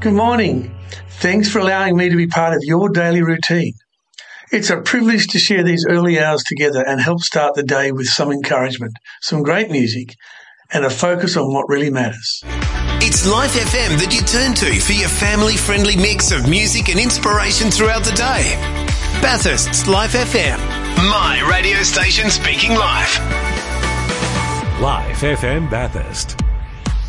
Good morning. Thanks for allowing me to be part of your daily routine. It's a privilege to share these early hours together and help start the day with some encouragement, some great music, and a focus on what really matters. It's Life FM that you turn to for your family-friendly mix of music and inspiration throughout the day. Bathurst's Life FM, my radio station speaking live. Life FM Bathurst.